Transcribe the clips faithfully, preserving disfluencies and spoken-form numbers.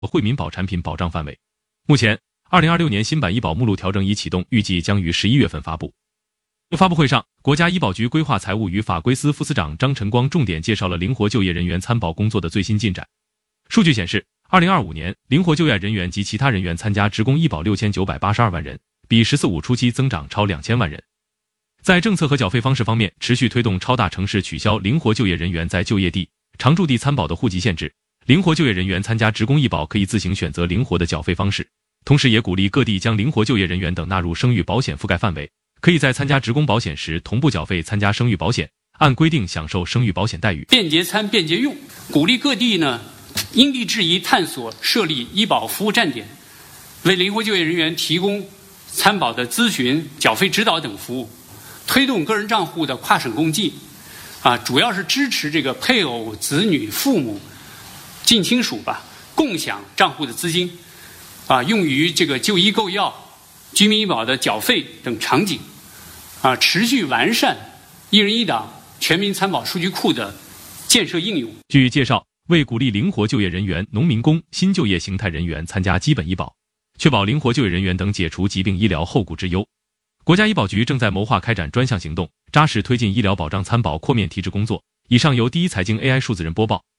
惠民保产品保障范围。目前二零二六年新版医保目录调整已启动，预计将于十一月份发布。发布会上，国家医保局规划财务与法规司副司长张晨光重点介绍了灵活就业人员参保工作的最新进展。数据显示，二零二五年灵活就业人员及其他人员参加职工医保六千九百八十二万人，比十四五初期增长超两千万人。在政策和缴费方式方面，持续推动超大城市取消灵活就业人员在就业地、常住地参保的户籍限制，灵活就业人员参加职工医保可以自行选择灵活的缴费方式，同时也鼓励各地将灵活就业人员等纳入生育保险覆盖范围，可以在参加职工保险时同步缴费参加生育保险，按规定享受生育保险待遇。 便捷参便捷用，鼓励各地呢因地制宜探索设立医保服务站点，为灵活就业人员提供参保的咨询、缴费指导等服务，推动个人账户的跨省共济，啊，主要是支持这个配偶、子女、父母、近亲属吧共享账户的资金，啊，用于这个就医购药、居民医保的缴费等场景，啊，持续完善一人一档全民参保数据库的建设应用。 据介绍，为鼓励灵活就业人员、农民工、新就业形态人员参加基本医保，确保灵活就业人员等解除疾病医疗后顾之忧，国家医保局正在谋划开展专项行动，扎实推进医疗保障参保扩面提质工作。以上由第一财经 A I 数字人播报。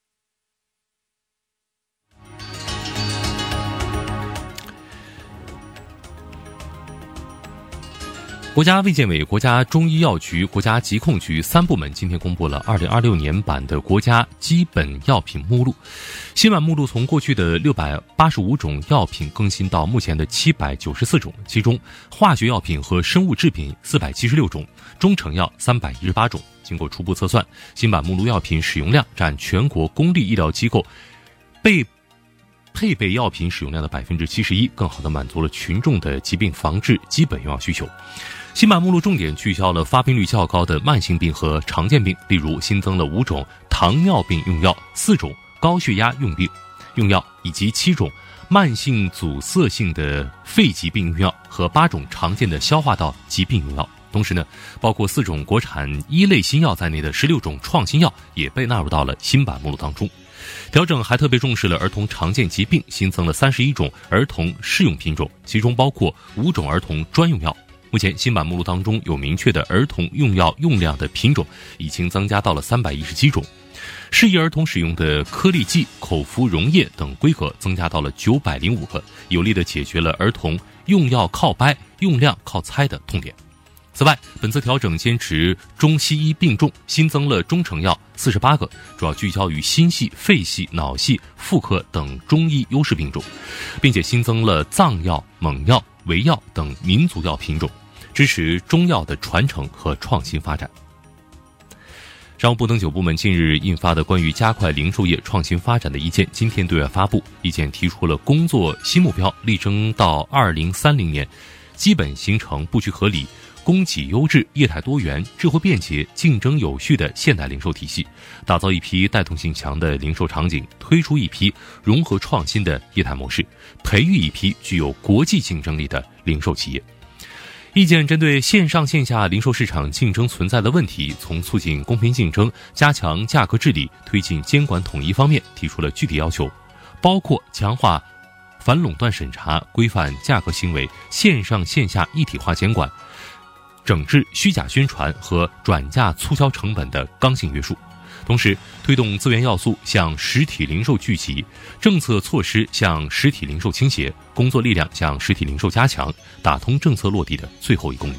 国家卫健委、国家中医药局、国家疾控局三部门今天公布了二零二六年版的国家基本药品目录。新版目录从过去的六百八十五种药品更新到目前的七百九十四种，其中化学药品和生物制品四百七十六种，中成药三百一十八种。经过初步测算，新版目录药品使用量占全国公立医疗机构被配备药品使用量的百分之七十一，更好地满足了群众的疾病防治基本用药需求。新版目录重点聚焦了发病率较高的慢性病和常见病，例如新增了五种糖尿病用药、四种高血压用病用药，以及七种慢性阻塞性的肺疾病用药和八种常见的消化道疾病用药。同时呢，包括四种国产一类新药在内的十六种创新药也被纳入到了新版目录当中。调整还特别重视了儿童常见疾病，新增了三十一种儿童适用品种，其中包括五种儿童专用药。目前新版目录当中有明确的儿童用药用量的品种已经增加到了三百一十七种，适宜儿童使用的颗粒剂、口服溶液等规格增加到了九百零五个，有力地解决了儿童用药靠掰、用量靠猜的痛点。此外，本次调整坚持中西医并重，新增了中成药四十八个，主要聚焦于心系、肺系、脑系、妇科等中医优势病种，并且新增了藏药、蒙药、维药等民族药品种，支持中药的传承和创新发展。商务部等九部门近日印发的关于加快零售业创新发展的意见今天对外发布，意见提出了工作新目标，力争到二零三零年基本形成布局合理、供给优质、业态多元、智慧便捷、竞争有序的现代零售体系，打造一批带动性强的零售场景，推出一批融合创新的业态模式，培育一批具有国际竞争力的零售企业。意见针对线上线下零售市场竞争存在的问题，从促进公平竞争、加强价格治理、推进监管统一方面提出了具体要求，包括强化反垄断审查、规范价格行为、线上线下一体化监管、整治虚假宣传和转嫁促销成本的刚性约束，同时推动资源要素向实体零售聚集，政策措施向实体零售倾斜，工作力量向实体零售加强，打通政策落地的最后一公里。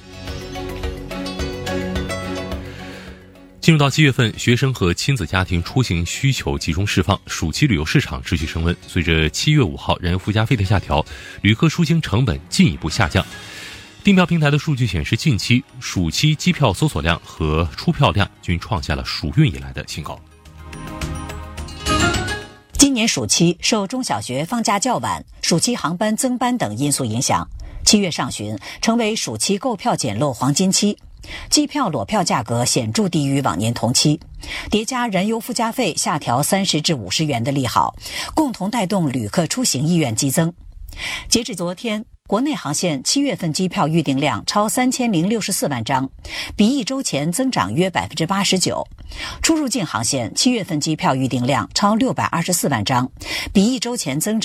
进入到七月份，学生和亲子家庭出行需求集中释放，暑期旅游市场持续升温。随着七月五号燃油附加费的下调，旅客出行成本进一步下降。订票平台的数据显示，近期暑期机票搜索量和出票量均创下了暑运以来的新高。 今年暑期受中小学放假较晚、暑期航班增班等因素影响，七月上旬成为暑期购票捡漏黄金期，机票裸票价格显著低于往年同期，叠加燃油附加费下调三十至五十元的利好，共同带动旅客出行意愿激增。 截至昨天，国内航线七月份机票预订量超三千零六十四万张，比一周前增长约百分之八十九。出入境航线七月份机票预订量超六百二十四万张，比一周前增长